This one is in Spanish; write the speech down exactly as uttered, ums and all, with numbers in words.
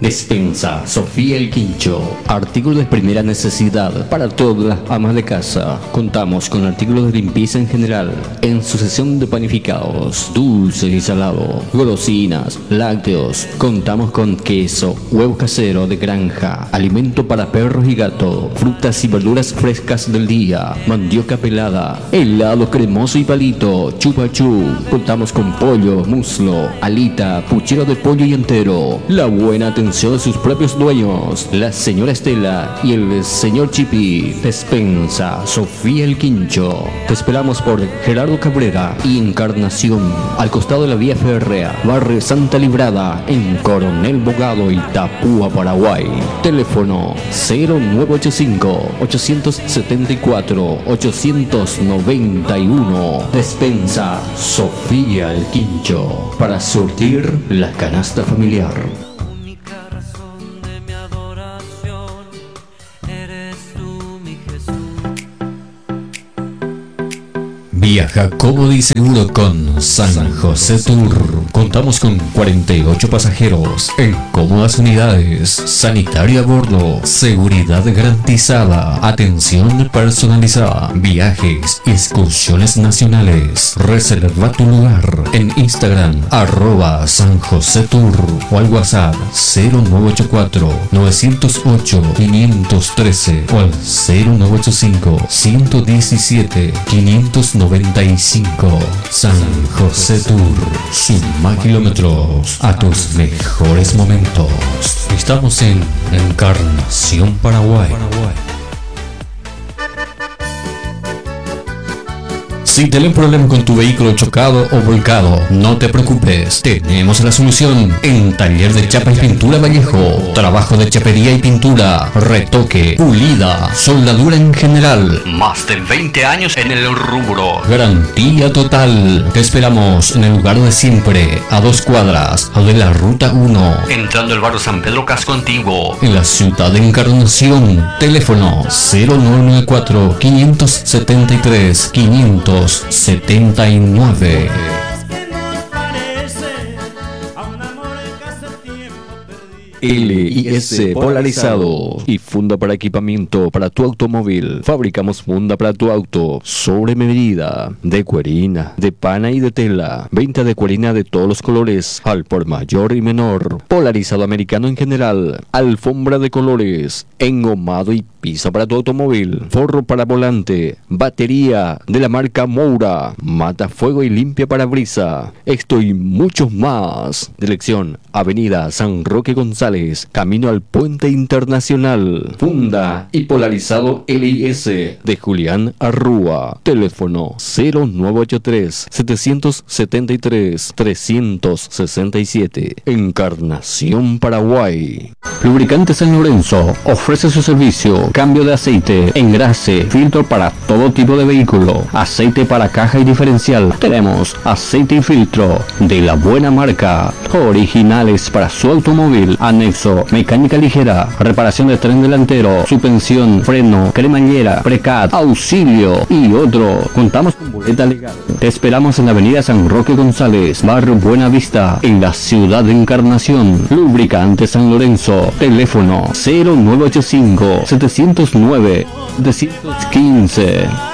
Despensa Sofía el Quincho. Artículos de primera necesidad para todas las amas de casa. Contamos con artículos de limpieza en general, en su sección de panificados, dulces y salado, golosinas, lácteos. Contamos con queso, huevo casero de granja, alimento para perros y gatos, frutas y verduras frescas del día, mandioca pelada, helado cremoso y palito, chupachú. Contamos con pollo, muslo, alita, puchero de pollo y entero. La buena atención de sus propios dueños, la señora Estela y el señor Chipi. Despensa Sofía el Quincho. Te esperamos por Gerardo Cabrera y Encarnación, al costado de la vía férrea, barrio Santa Librada, en Coronel Bogado, Itapúa, Paraguay. Teléfono cero nueve ocho cinco, ocho siete cuatro, ocho nueve uno. Despensa Sofía el Quincho, para surtir la canasta familiar. Viaja cómodo y seguro con San José Tour. Contamos con cuarenta y ocho pasajeros en cómodas unidades, sanitario a bordo, seguridad garantizada, atención personalizada, viajes y excursiones nacionales. Reserva tu lugar en Instagram arroba San José Tour o al WhatsApp cero nueve ocho cuatro, nueve cero ocho, cinco uno tres o al cero nueve ocho cinco, uno uno siete, cinco nueve cinco. San José Tour, suma kilómetros a tus mejores momentos. Estamos en Encarnación, Paraguay. Si tienes un problema con tu vehículo chocado o volcado, no te preocupes, tenemos la solución en Taller de Chapa y Pintura Vallejo. Trabajo de chapería y pintura, retoque, pulida, soldadura en general. Más de veinte años en el rubro. Garantía total. Te esperamos en el lugar de siempre, a dos cuadras de la Ruta uno, entrando al barrio San Pedro Casco Antiguo, en la ciudad de Encarnación. Teléfono cero nueve nueve cuatro, cinco siete tres, quinientos setenta y nueve. L I S Polarizado y funda para equipamiento para tu automóvil. Fabricamos funda para tu auto sobre medida, de cuerina, de pana y de tela. Venta de cuerina de todos los colores, al por mayor y menor. Polarizado americano en general. Alfombra de colores, engomado y piso para tu automóvil. Forro para volante, batería de la marca Moura, mata fuego y limpia parabrisa. Esto y mucho más. Dirección Avenida San Roque González, camino al Puente Internacional. Funda y polarizado L I S de Julián Arrúa. Teléfono cero nueve ocho tres, siete siete tres, tres seis siete. Encarnación, Paraguay. Lubricante San Lorenzo ofrece su servicio: cambio de aceite, engrase, filtro para todo tipo de vehículo, aceite para caja y diferencial. Tenemos aceite y filtro de la buena marca, originales para su automóvil. Anexo, mecánica ligera, reparación de tren delantero, suspensión, freno, cremallera, precat, auxilio y otro. Contamos con boleta legal. Te esperamos en la avenida San Roque González, barrio Buena Vista, en la ciudad de Encarnación. Lubricante San Lorenzo. Teléfono cero nueve ocho cinco, setecientos nueve, setecientos quince.